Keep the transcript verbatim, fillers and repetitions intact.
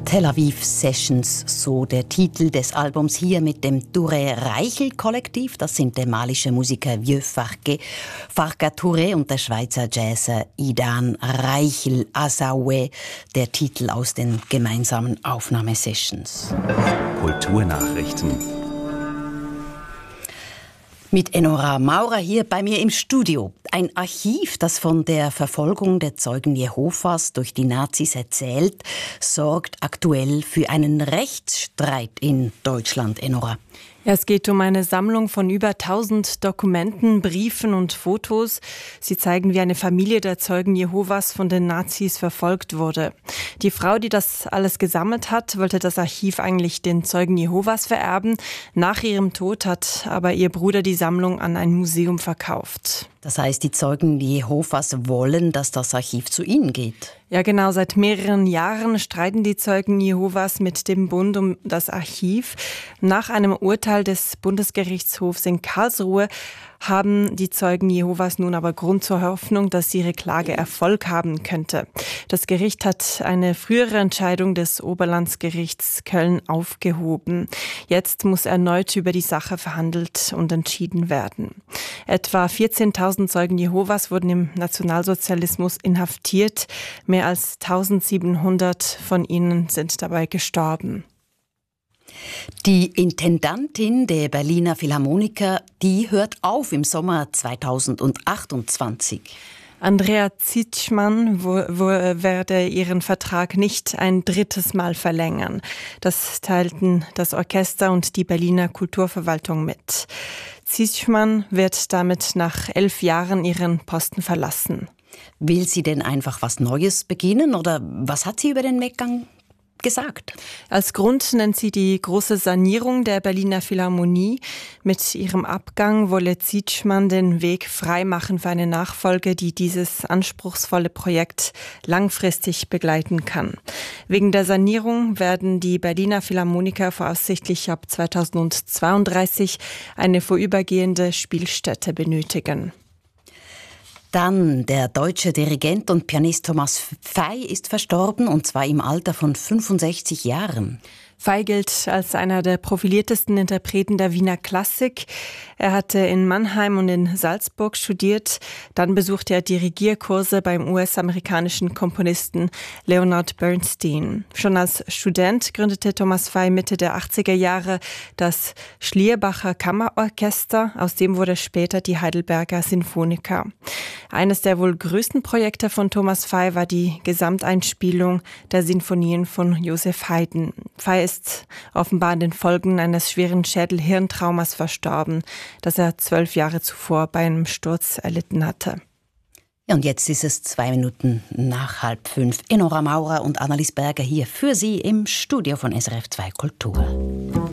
Tel Aviv Sessions, so der Titel des Albums hier mit dem Touré Reichel Kollektiv. Das sind der malische Musiker Vieux Farquet, Farka Touré und der Schweizer Jazzer Idan Reichel Asaoué, der Titel aus den gemeinsamen Aufnahmesessions. Kulturnachrichten mit Enora Maurer hier bei mir im Studio. Ein Archiv, das von der Verfolgung der Zeugen Jehovas durch die Nazis erzählt, sorgt aktuell für einen Rechtsstreit in Deutschland, Enora. Ja, es geht um eine Sammlung von über tausend Dokumenten, Briefen und Fotos. Sie zeigen, wie eine Familie der Zeugen Jehovas von den Nazis verfolgt wurde. Die Frau, die das alles gesammelt hat, wollte das Archiv eigentlich den Zeugen Jehovas vererben. Nach ihrem Tod hat aber ihr Bruder die Sammlung an ein Museum verkauft. Das heißt, die Zeugen Jehovas wollen, dass das Archiv zu ihnen geht? Ja, genau. Seit mehreren Jahren streiten die Zeugen Jehovas mit dem Bund um das Archiv. Nach einem Urteil des Bundesgerichtshofs in Karlsruhe haben die Zeugen Jehovas nun aber Grund zur Hoffnung, dass ihre Klage Erfolg haben könnte. Das Gericht hat eine frühere Entscheidung des Oberlandesgerichts Köln aufgehoben. Jetzt muss erneut über die Sache verhandelt und entschieden werden. Etwa vierzehntausend Zeugen Jehovas wurden im Nationalsozialismus inhaftiert. Mehr als eintausendsiebenhundert von ihnen sind dabei gestorben. Die Intendantin der Berliner Philharmoniker, die hört auf im Sommer zweitausendachtundzwanzig. Andrea Zitschmann wo, wo, werde ihren Vertrag nicht ein drittes Mal verlängern. Das teilten das Orchester und die Berliner Kulturverwaltung mit. Zitschmann wird damit nach elf Jahren ihren Posten verlassen. Will sie denn einfach was Neues beginnen oder was hat sie über den Weggang gesagt? Als Grund nennt sie die große Sanierung der Berliner Philharmonie. Mit ihrem Abgang wolle Zitschmann den Weg freimachen für eine Nachfolge, die dieses anspruchsvolle Projekt langfristig begleiten kann. Wegen der Sanierung werden die Berliner Philharmoniker voraussichtlich ab zweitausendzweiunddreißig eine vorübergehende Spielstätte benötigen. Dann der deutsche Dirigent und Pianist Thomas Pfey ist verstorben, und zwar im Alter von fünfundsechzig Jahren. Pfey gilt als einer der profiliertesten Interpreten der Wiener Klassik. Er hatte in Mannheim und in Salzburg studiert. Dann besuchte er Dirigierkurse beim U S-amerikanischen Komponisten Leonard Bernstein. Schon als Student gründete Thomas Pfey Mitte der achtziger Jahre das Schlierbacher Kammerorchester. Aus dem wurde später die Heidelberger Sinfoniker. Eines der wohl größten Projekte von Thomas Pfey war die Gesamteinspielung der Sinfonien von Joseph Haydn. Pfey ist offenbar an den Folgen eines schweren Schädel-Hirntraumas verstorben, das er zwölf Jahre zuvor bei einem Sturz erlitten hatte. Ja, und jetzt ist es zwei Minuten nach halb fünf. Enora Maurer und Annelies Berger hier für Sie im Studio von S R F zwei Kultur.